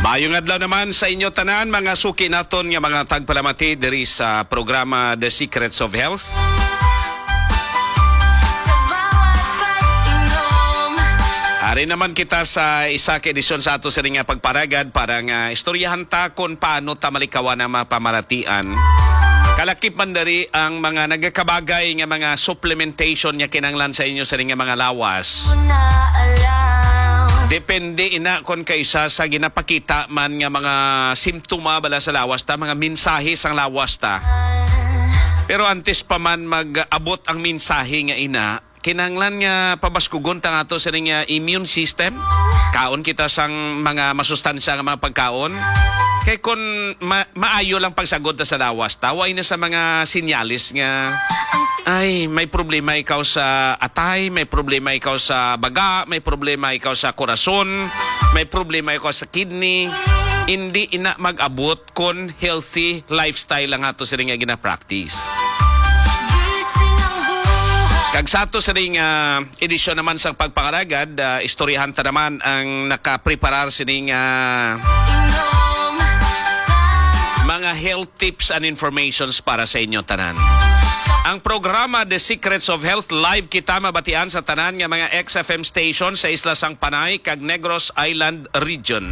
Maayong adlaw naman sa inyo tanan mga suki naton nga mga tagpalamati diri sa programa The Secrets of Health. Ari naman kita sa isa ka edisyon sa ato sa nga pagparagad para nga istoryahan ta kung paano ta malikawan ang mga pamaratian. Kalakip man dari ang mga nagakabagay nga mga supplementation nga kinanglan sa inyo sa nga mga lawas. Depende ina kon kaysa sa ginapakita man nga mga simptoma bala sa lawas ta, mga mensahe sang lawas ta. Pero antes pa man mag-abot ang mensahe nga ina, kinahanglan nga pabaskugon ta nga to sa nga immune system. Kaon kita sang mga masustansya nga mga pagkaon. Kay kung maayo lang pagsagod ta sa lawas ta, way na sa mga sinyalis nga ay, may problema ikaw sa atay, may problema ikaw sa baga, may problema ikaw sa korason, may problema ikaw sa kidney. Hindi ina mag-abot kung healthy lifestyle lang ato sa rin nga gina-practice. Kag sa ato sa rin edisyon naman sa pagpangaragad, istoryahan ta naman ang nakapreparar sa rin mga health tips and informations para sa inyo tanan. Ang programa The Secrets of Health live kita mabatian sa tanan nga mga XFM station sa Isla Sang Panay kag Negros Island Region.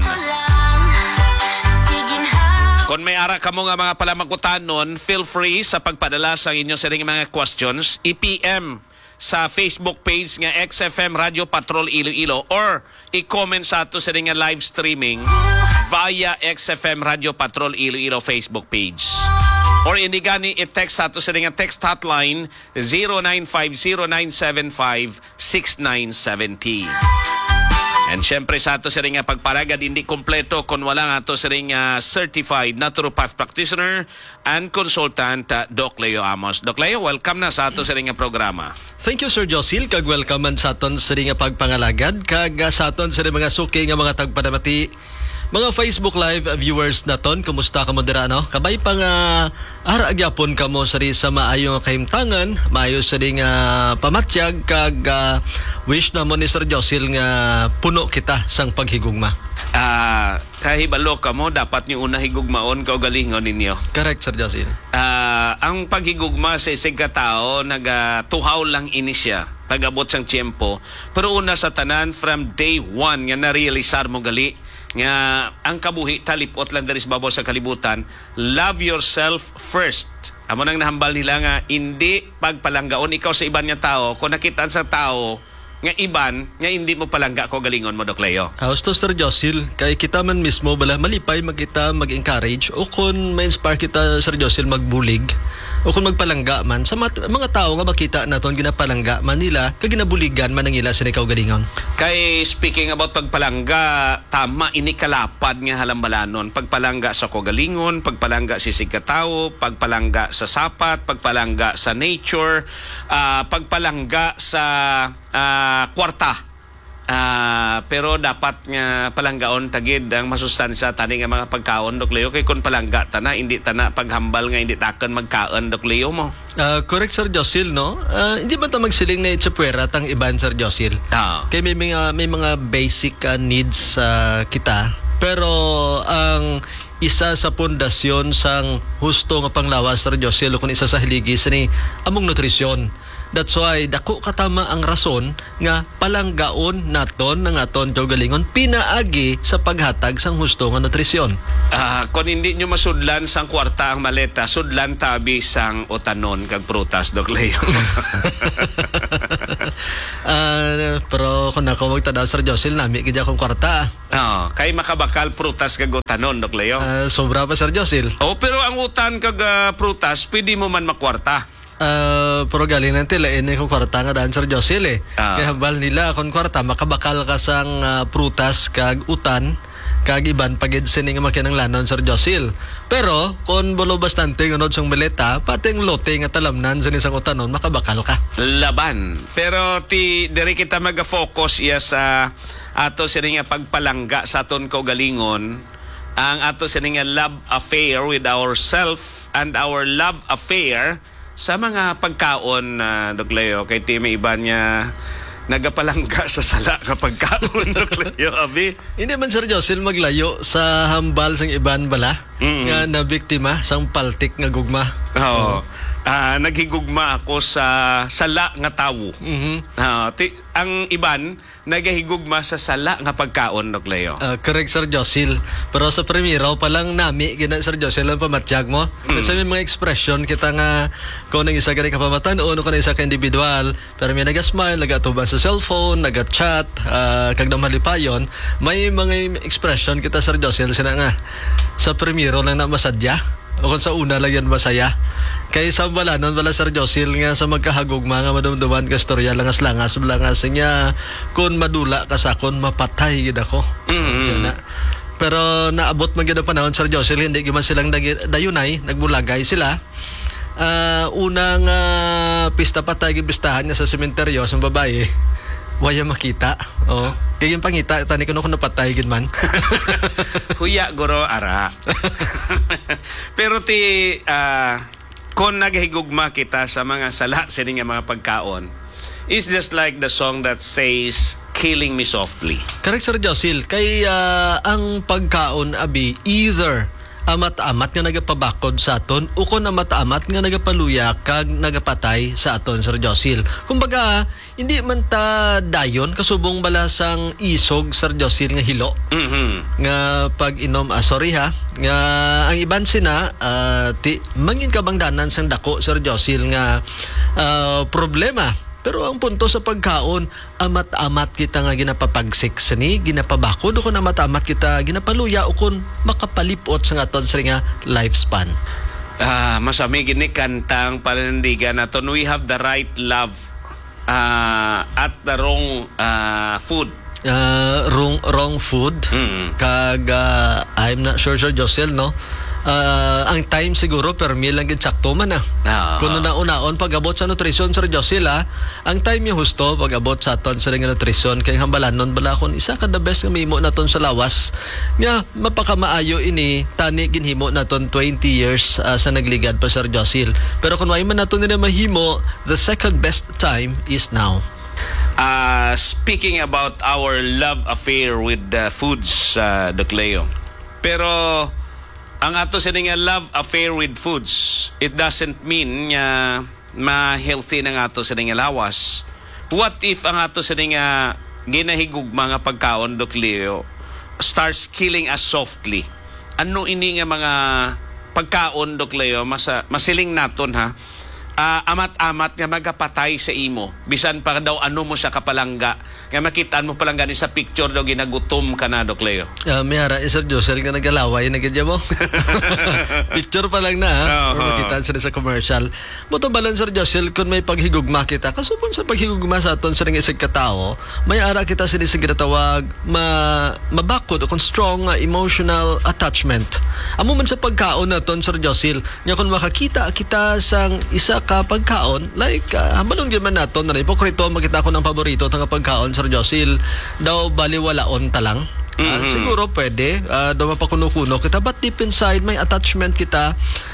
Kung may ara kamo nga mga palamagutanon, feel free sa pagpadala sa inyo sa mga questions, i-PM sa Facebook page nga XFM Radio Patrol Iloilo or i-comment sa ato sa nga live streaming via XFM Radio Patrol Iloilo Facebook page. Or hindi gani i-text sa ato sa nga text hotline 0950-975-6970. And syempre sa ato sa nga pagparagad hindi kompleto kung wala nga ato sa nga certified naturopath practitioner and consultant Doc Leo Amos. Doc Leo, welcome na sa ato sa nga programa. Thank you Sir Josil, kag welcome man sa aton sa nga pagpangalagad, kag sa aton sa mga suki nga mga tagpadamati. Mga Facebook Live viewers naton, kumusta ka mo dira no? Kabay pa nga ara gyapon kamo sari sa maayo nga kahimtangan, maayo sari nga pamatyag kag wish na mo ni Sir Josil nga puno kita sang paghigugma. Kahibalo ka mo, dapat niyo una higugmaon kaugalingon ninyo. Correct Sir Josil. Ang paghigugma sa isig katao nagatuhaw lang ini siya pag-abot sang tiempo. Pero una sa tanan from day one nga na-realisar mo gali nga ang kabuhi talipot lang dari sa babaw sa kalibutan, love yourself first. Amo nang nahambal nila nga hindi pagpalanggaon ikaw sa iban nga tao kung nakitaan sa tao nga iban nga hindi mo palangga ko galingon mo Doc Leo. Gusto Sir Josil, kay kita man mismo bala malipay magkita mag-encourage o kung ma-inspire kita Sir Josil magbulig o kung magpalangga man sa mga tao nga makita naton ginapalangga man nila kag ginabuligan man nila sa ikaw galingon. Kay speaking about pagpalangga, tama ini kalapad nga halambalanon, pagpalangga sa kogalingon, pagpalangga sa sigkatao, pagpalangga sa sapat, pagpalangga sa nature, pagpalangga sa kwarta. Pero dapat nga palanggaon tagid ang masustansya tani nga mga pagkaon Doc Leo, kay kun palangga tana hindi tana paghambal nga hindi taken magkaon Doc Leo mo. Correct Sir Josil no. Hindi ba ta magsiling na itsapwera tang iban Sir Josil? Kay may mga basic needs kita. Pero ang isa sa pundasyon sang husto nga panglawas Sir Josil kung isa sa hiligis ni among nutrisyon. That's why dako katama ang rason nga palanggaon naton ng aton galingon pinaagi sa paghatag sang husto nga nutrisyon. Kung hindi nyo masudlan sang kwarta ang maleta, sudlan tabi sang utanon kag prutas Doc Leo. Pero kung ako magtadaw Sir Josil nami gid akong kwarta. Kay makabakal prutas kag utanon Doc Leo. Sobra pa Sir Josil. Pero ang utan kag prutas pwede mo man makwarta. Pero galing natin lain kung kwarta nga daan Sir Josil kaya hambal nila kung kwarta makabakal ka sang prutas kag utan kag iban pagid sining makinang lanon Sir Josil. Pero kung bolo bastante ngunod sang maleta pating lote nga talamnan sa isang utanon makabakal ka. Laban. Pero diri kita mag-focus sa ato sining pagpalangga sa aton kaugalingon, ang ato sining love affair with ourself and our love affair sa mga pagkaon Doc Leo, kay may iba niya nagapalangga sa sala nga pagkaon Cleo abi. Hindi man Sir Josil maglayo sa hambal sang iban bala nga na biktima sang paltik nga gugma. Oo. Naghigugma ako sa sala nga tawo. Ang iban nagahigugma sa sala nga pagkaon no Cleo. Correct Sir Josil. Pero sa premiero pa lang nami gina Sir Josil ang pamatyag mo. Kasi may mga expression kita nga kung nang isa gani ka pamatan-on o kung isa ka individual pero may nagasmile, nagatubang sa cellphone, nagat-chat, kag namalipayon, may mga expression kita Sir Josil sina nga sa premiero lang na masadya. O kung sa una lang yan masaya. Kaya sa balanon, wala Sir Josil nga sa magkahagugma nga madumduman ka storya langas-langas niya kung madula kasakon mapatay gid ako. Pero naabot man gid ang panahon Sir Josil hindi gyud man silang dayunay, nagbulagay sila. Unang pista patay gibistahan nga sa sementeryo sa babae. Waya makita. Oh. Kaya yung pangita, tani ko na napatay gid man. Huya guro ara. Pero kung naghigugma kita sa mga sala sini nga mga pagkaon, it's just like the song that says killing me softly. Correct Sir Josil. Kay ang pagkaon abi either amat-amat nga nagapabakod sa aton o kung amat-amat nga nagapaluya kag nagapatay sa aton Sir Josil. Kumbaga hindi man ta dayon kasubong balasang isog Sir Josil nga hilo. Nga pag inom sorry ha nga ang iban sina mangin kabangdanan sang dako Sir Josil nga problema. Pero ang punto sa pagkaon, amat-amat kita nga ginapapagsik sini, ginapabakod o kung amat-amat kita ginapaluya o kung makapalipot sa aton sa nga lifespan. Masami gini kantang panindigan naton, we have the right love at the wrong food. Wrong food. Kag I'm not sure Sir Josil no. Ang time siguro per meal lang gid sakto man Kuno na unaon pag-abot sa nutrisyon Sir Josil ang time yung husto pag-abot sa aton sa nga nutrisyon kay hambalanon bala kon isa ka the best nga mahimo naton sa lawas nga mapakamaayo ini tani ginhimo naton 20 years sa nagligad pa Sir Josil. Pero kung may man naton nila mahimo, the second best time is now. Speaking about our love affair with foods, Doc Leo. Pero ang ato sa nga love affair with foods, it doesn't mean nga ma-healthy ng ato sa nga lawas. What if ang ato sa nga ginahigug mga pagkaon, Doc Leo, starts killing us softly? Ano ini nga mga pagkaon, Doc Leo, masiling naton ha? Amat-amat nga magapatay sa imo bisan pa daw ano mo siya kapalangga nga makitaan mo palangga ni sa picture daw ginagutom ka na Doc Leo. Mayara Sir Josel nga nagalaway na gadya mo. Picture pa lang na makitaan sa commercial. Buto balon Sir Josel kung may paghigugma kita kasubon sa paghigugma sa aton sa nga isig katao may ara kita sa isig tawag mabakod o kung strong emotional attachment. Amo man sa pagkaon naton Sir Josel nya kung makakita kita sang isa ka pagkaon like hambalon gyud man naton na hipokrito makita ko ng paborito tanga pagkaon Sir Josil daw baliwalaon ta lang. Siguro pwede daw mapakuno-kuno kita but deep inside may attachment kita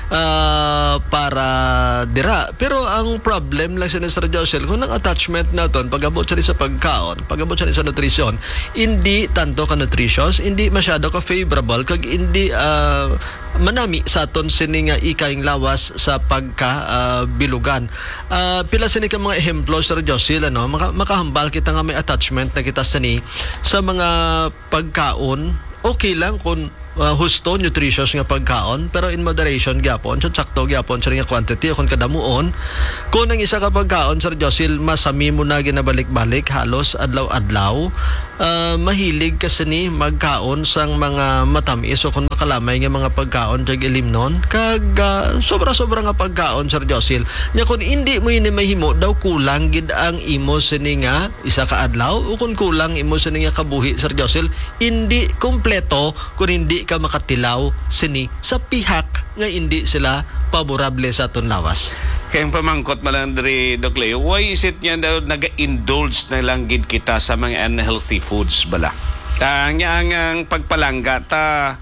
para dira. Pero ang problem lang sa Sir Josil kung ang attachment naton pag-abot sa pagkaon, pag-abot sa nutrisyon, hindi tanto ka nutritious, hindi masyado ka favorable kag hindi manami sa aton sini nga ikaing lawas sa pagka bilugan. Pila sini ka mga ehemplo Sir Josil makahambal kita nga may attachment na kita sini sa mga pagkaon. Okay lang kung husto nutritious nga pagkaon pero in moderation gyapon sakto gyapon sa nga quantity kung kadamuon kung ang isa ka pagkaon Sir Josil masami mo na ginabalik-balik halos adlaw-adlaw mahilig kasi ni magkaon sang mga matamis o kung makalamay nga mga pagkaon jag ilimnon kag sobra-sobra nga pagkaon Sir Josil nya kung hindi mo ini mahimo daw kulang gid ang imo sini nga isa ka adlaw o kung kulang imo sini nga kabuhi Sir Josil hindi kompleto kung hindi ka makatilaw sini sa pihak nga hindi sila paborable sa aton lawas. Kayang pamangkot malang diri Doc Leo, why is it nga daw naga-indulge na lang gid kita sa mga unhealthy foods bala? Ang pagpalangga ta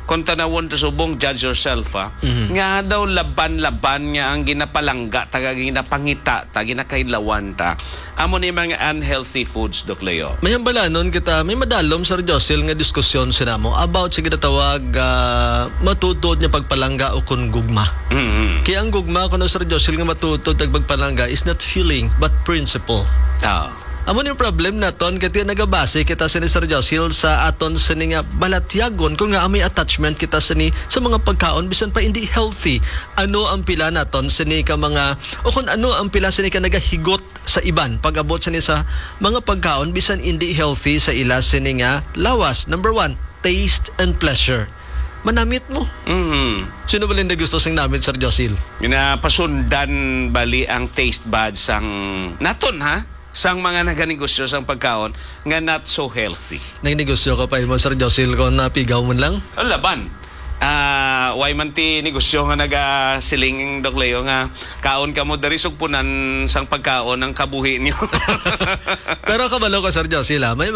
kung tanawon to subong, judge yourself, nga daw laban-laban nga ang ginapalangga, taga ginapangita, taga ginakailawan ta. Amo ni mga unhealthy foods, Dok Leo. May balanon kita, may madalom, Sir Josil, nga diskusyon sila mo about sa ginatawag matutod niya pagpalangga o kung gugma. Kaya ang gugma, kung Sir Josil, nga matutod at pagpalangga is not feeling, but principle. Amo ni problem naton kaya nagabase kita sa ni Sir Josil sa aton sa nga balatyagon kung nga may attachment kita sa mga pagkaon bisan pa hindi healthy. Ano ang pila naton sa ni ka mga o kung ano ang pila sa ni ka nagahigot sa iban pag-abot sa ni sa mga pagkaon bisan hindi healthy sa ila sa ni nga lawas. Number 1, taste and pleasure. Manamit mo. Sino ba rin gusto sing namit, Sir Josil? Pasundan bali ang taste buds sang naton, ha? Sang mga naganegosyo sang pagkaon nga not so healthy. Nagnegosyo ka pa mo, Sir Josil, kung napigaw mo lang? Laban. Why man ti negosyo nga nagasiling, Dok Leo, nga kaon ka mo dari sugpunan sang pagkaon ang kabuhi niyo. Pero kabalo ko, Sir Josil, may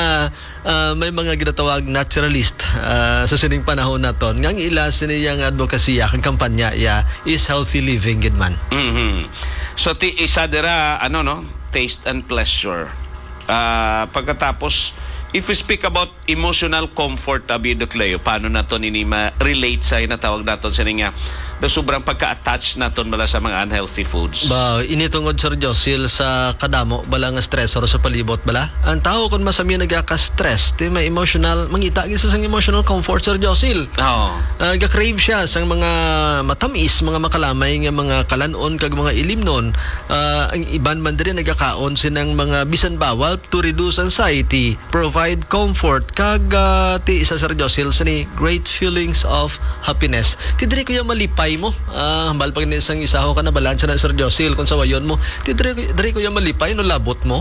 mga ginatawag naturalist sa sining panahon naton nga ang ila siniyang advokasya kang kampanya is healthy living, gid man. So ti isa dira taste and pleasure. Pagkatapos, if we speak about emotional comfort, Dok Leo, paano nato ini ma-relate sa inatawag naton sa nga sobrang pagka-attach naton bala sa mga unhealthy foods? Initungod, Sir Josil, sa kadamo bala nga stressor sa palibot bala. Ang tao kung masami nagaka-stress, may emotional, mangita gisa sang emotional comfort, Sir Josil. Ga-crave siya sang mga matamis, mga makalamay nga mga kalanon kag mga ilimnon. Ang iban man diri nagakaon sinang mga bisan bawal to reduce anxiety, provide comfort kag ti isa, Sir Josil, sa ni great feelings of happiness. Ti diri ko yung malipay mo. Hambal pag nisang isaho ka na balansa na, Sir Josil, kung sawayon mo. Ti diri ko yung malipay no labot mo.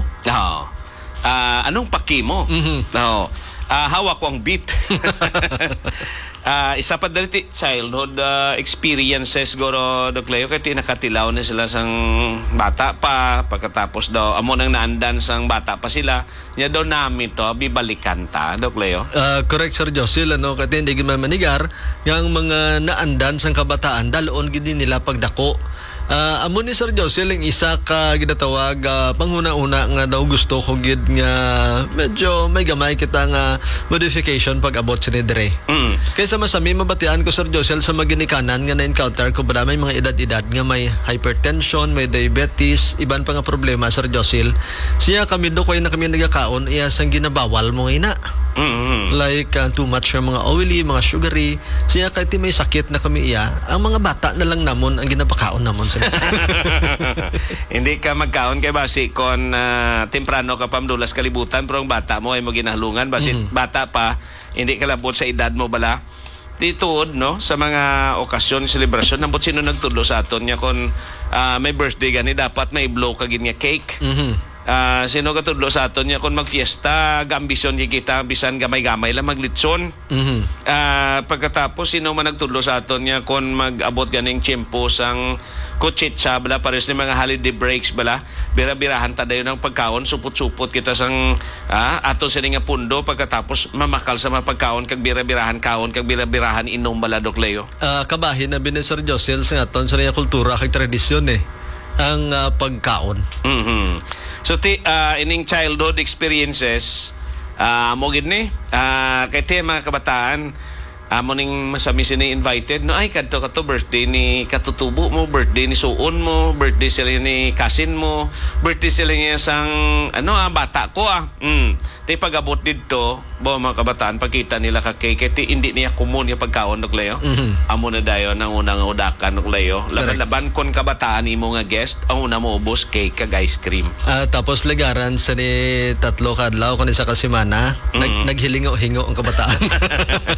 Anong paki mo? Hawak ko ang beat. Isa pa dali childhood experiences goro, Dok Leo, kaya nakatilaw na sila sang bata pa, pagkatapos daw amo nang naandan sang bata pa sila nya daw namin to bibalikan ta, Dok Leo. Correct, Sir Josil, kaya hindi man manigar yung mga naandan sang kabataan daloon gid nila pagdako. Amo ni Sir Josil ang isa ka ginatawag panghuna-una nga daw gusto ko gid nga medyo may gamay kita nga modification pag abot sa dire. Kaysa masami mabatian ko, Sir Josil, sa maginikanan nga na-encounter ko ba may mga edad-edad nga may hypertension, may diabetes, iban pa nga problema, Sir Josil. Siya kami do koy na kami nagakaon iya sang ginabawal mo ina. Like too much ng mga oily, mga sugary. Siya kahit may sakit na kami iya, ang mga bata na lang namon ang ginapakaon namon sa hindi ka magkaon kay basi kon temprano ka pamdulas kalibutan pero ang bata mo ay mo ginahalungan basi bata pa hindi ka labot sa edad mo bala tituod sa mga okasyon, celebration nambot sino nagtudlo sa aton nya kon may birthday gani dapat may blow ka gid nga cake. Sino katudlo sa aton nya kon magfiesta gambisyon kita bisan gamay-gamay lang maglitson. Pagkatapos sino man nagtudlo sa aton nya kon mag-abot ganing tiyempo sang kutsitsa bala pares ni mga holiday breaks bala bira-birahan ta dayon ang pagkaon supot-supot kita sang ato sa nga pundo pagkatapos mamakal sa mga pagkaon kag bira-birahan kaon kag bira-birahan inom bala, Dok Leo. Kabahin na bin Sir Josil sa aton sa nga kultura kag tradisyon ang pagkaon. So ining childhood experiences mo gid ni kay mga kabataan amo ning masami sini invited ay kadto birthday ni katutubo mo, birthday ni suon mo, birthday sila ni cousin mo, birthday sila niya sang bata ko Tay pagabot didto mga kabataan pagkita nila ka cake ti hindi niya kumun yung pagkaon, Dok Leo. Amo na dayon ang unang udakan, Dok Leo. Laban kon kabataan imo nga guest ang una mo ubos cake kag ice cream. Tapos legaran sa ni tatlo kadlaw kun isa ka semana naghilingo-hingo ang kabataan.